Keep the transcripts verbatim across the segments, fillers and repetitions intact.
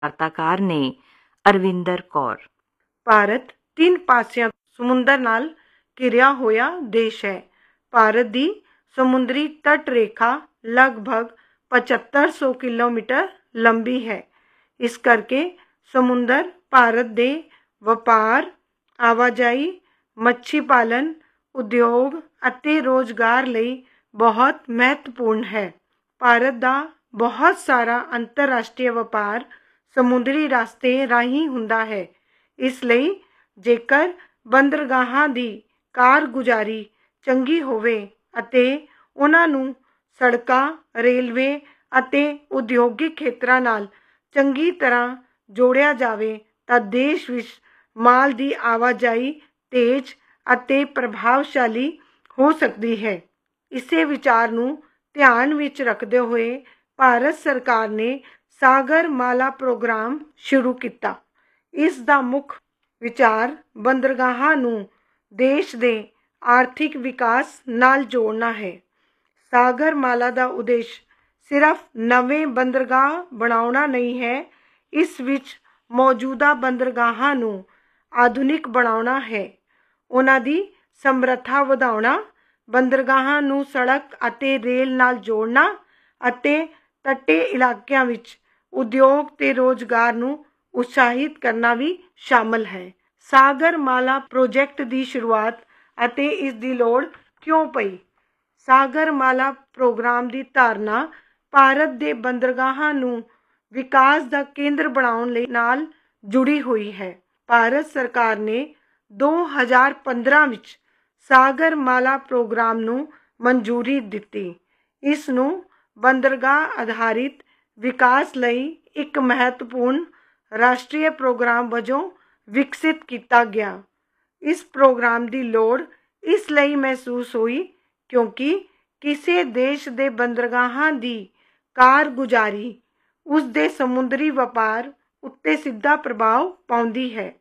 ਵਾਰਤਾਕਾਰ ਨੇ ਅਰਵਿੰਦਰ ਕੌਰ। ਭਾਰਤ ਤਿੰਨ ਪਾਸਿਆਂ ਸਮੁੰਦਰ ਨਾਲ ਘਿਰਿਆ ਹੋਇਆ ਦੇਸ਼ ਹੈ। ਭਾਰਤ ਦੀ ਸਮੁੰਦਰੀ ਤਟ ਰੇਖਾ ਲਗਭਗ ਪਝੱਤਰ ਸੌ ਕਿਲੋਮੀਟਰ ਲੰਬੀ ਹੈ। ਇਸ ਕਰਕੇ ਸਮੁੰਦਰ ਭਾਰਤ ਦੇ ਵਪਾਰ, ਆਵਾਜਾਈ, ਮੱਛੀ ਪਾਲਣ, ਉਦਯੋਗ ਅਤੇ ਰੋਜ਼ਗਾਰ ਲਈ ਬਹੁਤ ਮਹੱਤਵਪੂਰਨ ਹੈ। ਭਾਰਤ ਦਾ ਬਹੁਤ ਸਾਰਾ ਅੰਤਰਰਾਸ਼ਟਰੀ ਵਪਾਰ ਸਮੁੰਦਰੀ ਰਸਤੇ ਰਾਹੀਂ ਹੁੰਦਾ ਹੈ। ਇਸ ਲਈ ਜੇਕਰ ਬੰਦਰਗਾਹਾਂ ਦੀ ਕਾਰਗੁਜ਼ਾਰੀ ਚੰਗੀ ਹੋਵੇ ਅਤੇ ਉਹਨਾਂ ਨੂੰ ਸੜਕਾਂ, ਰੇਲਵੇ ਅਤੇ ਉਦਯੋਗਿਕ ਖੇਤਰਾਂ ਨਾਲ ਚੰਗੀ ਤਰ੍ਹਾਂ ਜੋੜਿਆ ਜਾਵੇ ਤਾਂ ਦੇਸ਼ ਵਿੱਚ ਮਾਲ ਦੀ ਆਵਾਜਾਈ ਤੇਜ਼ ਅਤੇ ਪ੍ਰਭਾਵਸ਼ਾਲੀ ਹੋ ਸਕਦੀ ਹੈ। ਇਸੇ ਵਿਚਾਰ ਨੂੰ ਧਿਆਨ ਵਿੱਚ ਰੱਖਦੇ ਹੋਏ ਭਾਰਤ ਸਰਕਾਰ ਨੇ ਸਾਗਰ ਮਾਲਾ ਪ੍ਰੋਗਰਾਮ ਸ਼ੁਰੂ ਕੀਤਾ। ਇਸ ਦਾ ਮੁੱਖ ਵਿਚਾਰ ਬੰਦਰਗਾਹਾਂ ਨੂੰ ਦੇਸ਼ ਦੇ ਆਰਥਿਕ ਵਿਕਾਸ ਨਾਲ ਜੋੜਨਾ ਹੈ। ਸਾਗਰ ਮਾਲਾ ਦਾ ਉਦੇਸ਼ ਸਿਰਫ ਨਵੇਂ ਬੰਦਰਗਾਹ ਬਣਾਉਣਾ ਨਹੀਂ ਹੈ, ਇਸ ਵਿੱਚ ਮੌਜੂਦਾ ਬੰਦਰਗਾਹਾਂ ਨੂੰ ਆਧੁਨਿਕ ਬਣਾਉਣਾ ਹੈ, ਉਹਨਾਂ ਦੀ ਸਮਰੱਥਾ ਵਧਾਉਣਾ, ਬੰਦਰਗਾਹਾਂ ਨੂੰ ਸੜਕ ਅਤੇ ਰੇਲ ਨਾਲ ਜੋੜਨਾ ਅਤੇ ਤੱਟੀ ਇਲਾਕਿਆਂ ਵਿੱਚ ਉਦਯੋਗ ਤੇ ਰੋਜ਼ਗਾਰ ਨੂੰ ਉਤਸ਼ਾਹਿਤ ਕਰਨਾ ਵੀ ਸ਼ਾਮਲ ਹੈ। ਸਾਗਰ ਮਾਲਾ ਪ੍ਰੋਜੈਕਟ ਦੀ ਸ਼ੁਰੂਆਤ ਅਤੇ ਇਸ ਦੀ ਲੋੜ ਕਿਉਂ ਪਈ? ਸਾਗਰ ਮਾਲਾ ਪ੍ਰੋਗਰਾਮ ਦੀ ਧਾਰਨਾ ਭਾਰਤ ਦੇ ਬੰਦਰਗਾਹਾਂ ਨੂੰ ਵਿਕਾਸ ਦਾ ਕੇਂਦਰ ਬਣਾਉਣ ਲਈ ਨਾਲ ਜੁੜੀ ਹੋਈ ਹੈ। ਭਾਰਤ ਸਰਕਾਰ ਨੇ ਦੋ ਹਜ਼ਾਰ ਪੰਦਰਾਂ ਵਿੱਚ ਸਾਗਰ ਮਾਲਾ ਪ੍ਰੋਗਰਾਮ ਨੂੰ ਮਨਜ਼ੂਰੀ ਦਿੱਤੀ। ਇਸ ਨੂੰ ਬੰਦਰਗਾਹ ਆਧਾਰਿਤ ਵਿਕਾਸ ਲਈ ਇੱਕ ਮਹੱਤਵਪੂਰਨ ਰਾਸ਼ਟਰੀ ਪ੍ਰੋਗਰਾਮ ਵਜੋਂ ਵਿਕਸਿਤ ਕੀਤਾ ਗਿਆ। ਇਸ ਪ੍ਰੋਗਰਾਮ ਦੀ ਲੋੜ ਇਸ ਲਈ ਮਹਿਸੂਸ ਹੋਈ ਕਿਉਂਕਿ ਕਿਸੇ ਦੇਸ਼ ਦੇ ਬੰਦਰਗਾਹਾਂ ਦੀ ਕਾਰਗੁਜ਼ਾਰੀ ਉਸ ਦੇ ਸਮੁੰਦਰੀ ਵਪਾਰ ਉੱਤੇ ਸਿੱਧਾ ਪ੍ਰਭਾਵ ਪਾਉਂਦੀ ਹੈ।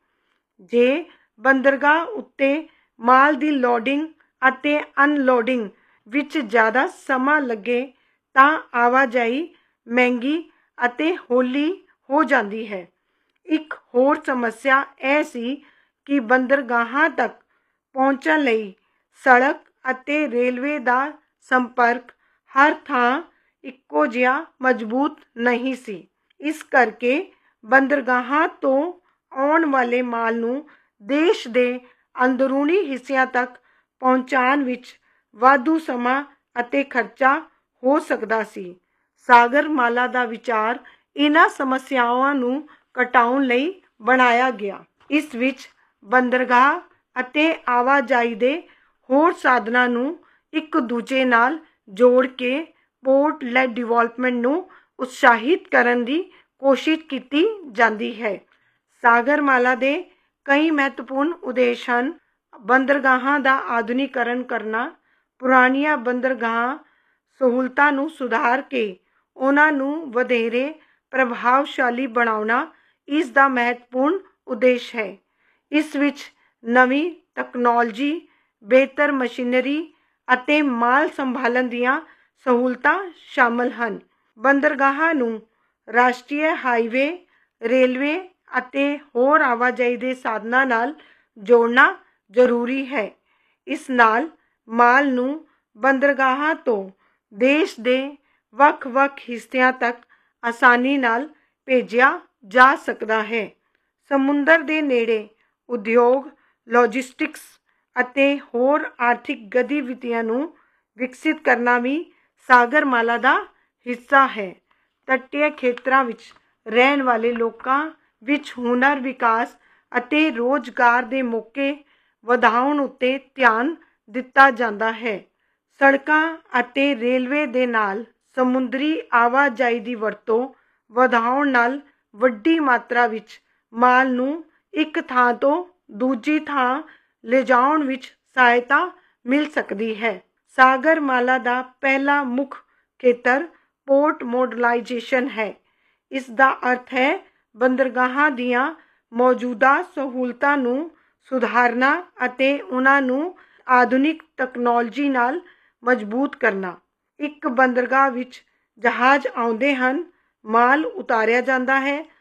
ਜੇ ਬੰਦਰਗਾਹ ਉੱਤੇ ਮਾਲ ਦੀ ਲੋਡਿੰਗ ਅਤੇ ਅਨਲੋਡਿੰਗ ਵਿੱਚ ਜ਼ਿਆਦਾ ਸਮਾਂ ਲੱਗੇ ਤਾਂ ਆਵਾਜਾਈ ਮਹਿੰਗੀ ਅਤੇ ਹੌਲੀ ਹੋ ਜਾਂਦੀ ਹੈ। ਇੱਕ ਹੋਰ ਸਮੱਸਿਆ ਇਹ ਸੀ ਕਿ ਬੰਦਰਗਾਹਾਂ ਤੱਕ ਪਹੁੰਚਣ ਲਈ ਸੜਕ ਅਤੇ ਰੇਲਵੇ ਦਾ ਸੰਪਰਕ ਹਰ ਥਾਂ ਇੱਕੋ ਜਿਹਾ ਮਜ਼ਬੂਤ ਨਹੀਂ ਸੀ। ਇਸ ਕਰਕੇ ਬੰਦਰਗਾਹਾਂ ਤੋਂ ਆਉਣ ਵਾਲੇ ਮਾਲ ਨੂੰ ਦੇਸ਼ ਦੇ ਅੰਦਰੂਨੀ ਹਿੱਸਿਆਂ ਤੱਕ ਪਹੁੰਚਾਉਣ ਵਿੱਚ ਵਾਧੂ ਸਮਾਂ ਅਤੇ ਖਰਚਾ ਹੋ ਸਕਦਾ ਸੀ। ਸਾਗਰ ਮਾਲਾ ਦਾ ਵਿਚਾਰ ਇਹਨਾਂ ਸਮੱਸਿਆਵਾਂ ਨੂੰ ਘਟਾਉਣ ਲਈ ਬਣਾਇਆ ਗਿਆ। ਇਸ ਵਿੱਚ ਬੰਦਰਗਾਹ ਅਤੇ ਆਵਾਜਾਈ ਦੇ ਹੋਰ ਸਾਧਨਾਂ ਨੂੰ ਇੱਕ ਦੂਜੇ ਨਾਲ ਜੋੜ ਕੇ ਪੋਰਟ ਲੈਡ ਡਿਵੈਲਪਮੈਂਟ ਨੂੰ ਉਤਸ਼ਾਹਿਤ ਕਰਨ ਦੀ ਕੋਸ਼ਿਸ਼ ਕੀਤੀ ਜਾਂਦੀ ਹੈ। ਸਾਗਰ ਮਾਲਾ ਦੇ ਕਈ ਮਹੱਤਵਪੂਰਨ ਉਦੇਸ਼ ਹਨ। ਬੰਦਰਗਾਹਾਂ ਦਾ ਆਧੁਨਿਕੀਕਰਨ ਕਰਨਾ, ਪੁਰਾਣੀਆਂ ਬੰਦਰਗਾਹ ਸਹੂਲਤਾਂ ਨੂੰ ਸੁਧਾਰ ਕੇ ਉਹਨਾਂ ਨੂੰ ਵਧੇਰੇ ਪ੍ਰਭਾਵਸ਼ਾਲੀ ਬਣਾਉਣਾ ਇਸ ਦਾ ਮਹੱਤਵਪੂਰਨ ਉਦੇਸ਼ ਹੈ। ਇਸ ਵਿੱਚ ਨਵੀਂ ਤਕਨਾਲੋਜੀ, ਬਿਹਤਰ ਮਸ਼ੀਨਰੀ ਅਤੇ ਮਾਲ ਸੰਭਾਲਣ ਦੀਆਂ ਸਹੂਲਤਾਂ ਸ਼ਾਮਲ ਹਨ। ਬੰਦਰਗਾਹਾਂ ਨੂੰ ਰਾਸ਼ਟਰੀ ਹਾਈਵੇ, ਰੇਲਵੇ ਅਤੇ ਹੋਰ ਆਵਾਜਾਈ ਦੇ ਸਾਧਨਾਂ ਨਾਲ ਜੋੜਨਾ ਜ਼ਰੂਰੀ ਹੈ। ਇਸ ਨਾਲ ਮਾਲ ਨੂੰ ਬੰਦਰਗਾਹਾਂ ਤੋਂ ਦੇਸ਼ ਦੇ ਵੱਖ-ਵੱਖ ਹਿੱਸਿਆਂ ਤੱਕ ਆਸਾਨੀ ਨਾਲ ਭੇਜਿਆ ਜਾ ਸਕਦਾ ਹੈ। ਸਮੁੰਦਰ ਦੇ ਨੇੜੇ ਉਦਯੋਗ, ਲੌਜਿਸਟਿਕਸ ਅਤੇ ਹੋਰ ਆਰਥਿਕ ਗਤੀਵਿਧੀਆਂ ਨੂੰ ਵਿਕਸਿਤ ਕਰਨਾ ਵੀ ਸਾਗਰ ਮਾਲਾ ਦਾ ਹਿੱਸਾ ਹੈ। ਤੱਟੀ ਖੇਤਰਾਂ ਵਿੱਚ ਰਹਿਣ ਵਾਲੇ ਲੋਕਾਂ ਵਿੱਚ ਹੁਨਰ ਵਿਕਾਸ ਅਤੇ ਰੋਜ਼ਗਾਰ ਦੇ ਮੌਕੇ ਵਧਾਉਣ ਉੱਤੇ ਧਿਆਨ ਦਿੱਤਾ ਜਾਂਦਾ ਹੈ। ਸੜਕਾਂ ਅਤੇ ਰੇਲਵੇ ਦੇ ਨਾਲ ਸਮੁੰਦਰੀ ਆਵਾਜਾਈ ਦੀ ਵਰਤੋਂ ਵਧਾਉਣ ਨਾਲ ਵੱਡੀ ਮਾਤਰਾ ਵਿੱਚ ਮਾਲ ਨੂੰ ਇੱਕ ਥਾਂ ਤੋਂ ਦੂਜੀ ਥਾਂ ਲਿਜਾਉਣ ਵਿੱਚ ਸਹਾਇਤਾ ਮਿਲ ਸਕਦੀ ਹੈ। ਸਾਗਰ ਮਾਲਾ ਦਾ ਪਹਿਲਾ ਮੁੱਖ ਖੇਤਰ ਪੋਰਟ ਮੋਡਰਨਾਈਜੇਸ਼ਨ ਹੈ। ਇਸ ਦਾ ਅਰਥ ਹੈ ਬੰਦਰਗਾਹਾਂ ਦੀਆਂ ਮੌਜੂਦਾ ਸਹੂਲਤਾਂ ਨੂੰ ਸੁਧਾਰਨਾ ਅਤੇ ਉਹਨਾਂ ਨੂੰ ਆਧੁਨਿਕ ਤਕਨਾਲੋਜੀ ਨਾਲ ਮਜ਼ਬੂਤ ਕਰਨਾ। ਇੱਕ ਬੰਦਰਗਾਹ ਵਿੱਚ ਜਹਾਜ਼ ਆਉਂਦੇ ਹਨ, ਮਾਲ ਉਤਾਰਿਆ ਜਾਂਦਾ ਹੈ